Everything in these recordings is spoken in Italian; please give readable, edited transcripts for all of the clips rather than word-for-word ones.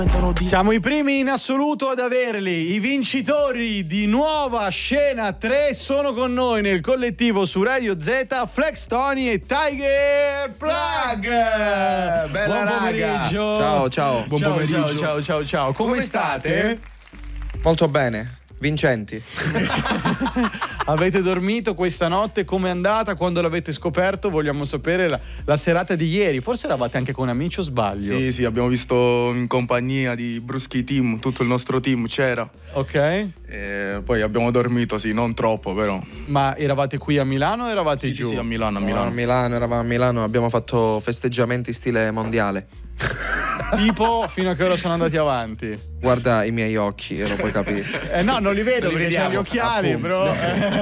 Siamo i primi in assoluto ad averli. I vincitori di Nuova Scena 3 sono con noi nel collettivo su Radio Z, Flex Tony e Tiger Plug. Bella raga. Ciao. Buon pomeriggio. Ciao. Come state? Molto bene. Vincenti. Avete dormito questa notte? Com'è andata? Quando l'avete scoperto? Vogliamo sapere la serata di ieri. Forse eravate anche con amici o sbaglio? Sì, abbiamo visto in compagnia di Bruschi Team, tutto il nostro team c'era. Ok. E poi abbiamo dormito, sì, non troppo però. Ma eravate qui a Milano o eravate giù? Sì, a Milano. Eravamo a Milano, abbiamo fatto festeggiamenti stile mondiale. Tipo, fino a che ora sono andati avanti? Guarda i miei occhi e lo puoi capire. No, non li vedo Non li perché c'ha gli vediamo, occhiali, appunto.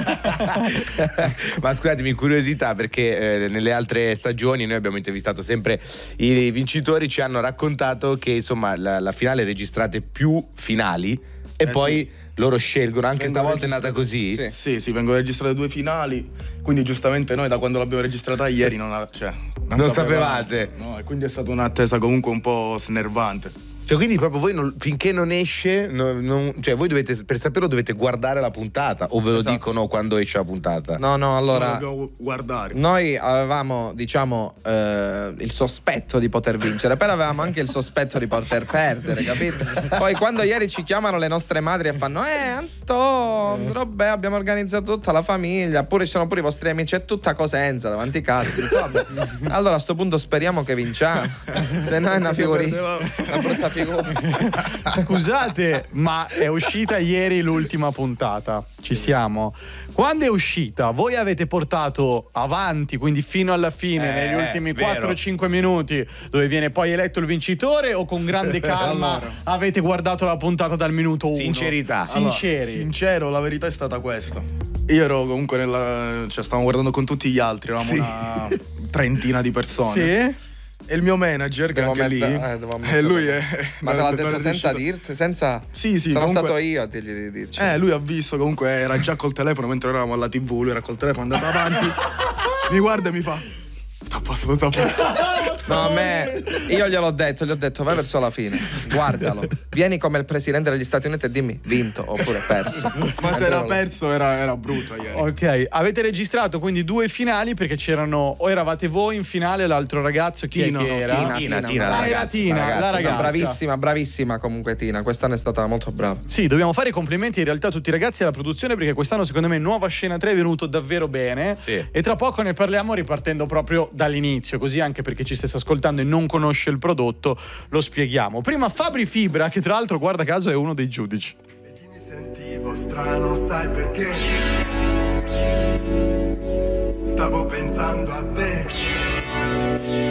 però. Ma scusatemi, curiosità, perché nelle altre stagioni noi abbiamo intervistato sempre i vincitori, ci hanno raccontato che insomma la finale registrate più finali e poi loro scelgono, anche stavolta è nata così? Sì, vengono registrate 2 finali, quindi giustamente noi da quando l'abbiamo registrata ieri non sapevate. No, e quindi è stata un'attesa comunque un po' snervante. Cioè, quindi proprio voi finché non esce, cioè voi dovete, per saperlo dovete guardare la puntata, o ve lo dicono quando esce la puntata? No, allora dobbiamo guardare. noi avevamo, diciamo, il sospetto di poter vincere, però avevamo anche il sospetto di poter perdere, capito? Poi quando ieri ci chiamano le nostre madri e fanno Anton, vabbè, abbiamo organizzato tutta la famiglia, pure ci sono pure i vostri amici, è tutta Cosenza davanti a casa. Vabbè. Allora a sto punto speriamo che vinciamo, se no è una figurina, una brutta figura. Scusate, ma è uscita ieri l'ultima puntata. Ci siamo. Quando è uscita, voi avete portato avanti, quindi fino alla fine, negli ultimi 4-5 minuti, dove viene poi eletto il vincitore, o con grande calma avete guardato la puntata dal minuto 1? Sincerità. Sincero, la verità è stata questa. Io ero comunque stavamo guardando con tutti gli altri, eravamo una trentina di persone. Sì? E il mio manager, che anche lì, e lui è. Ma te l'ha detto senza dirti? Senza. Sì, sono comunque, stato io a dirgli di dirci. Lui ha visto, comunque era già col telefono mentre eravamo alla TV, lui era col telefono, è andato avanti, mi guarda e mi fa: tutto a posto. No, a me, io gli ho detto, vai verso la fine, guardalo, vieni come il presidente degli Stati Uniti e dimmi vinto oppure perso. Ma se era perso era brutto ieri. Ok, avete registrato quindi 2 finali, perché c'erano, o eravate voi in finale, l'altro ragazzo, chi Tino, è che era? Tina, la ragazza. Bravissima comunque Tina, quest'anno è stata molto brava. Sì, dobbiamo fare i complimenti in realtà a tutti i ragazzi alla produzione, perché quest'anno secondo me Nuova Scena 3 è venuto davvero bene. Sì. E tra poco ne parliamo ripartendo proprio dall'inizio, così anche per chi ci stesse ascoltando e non conosce il prodotto lo spieghiamo. Prima Fabri Fibra, che tra l'altro guarda caso è uno dei giudici. Mi sentivo strano, sai perché? Stavo pensando a te.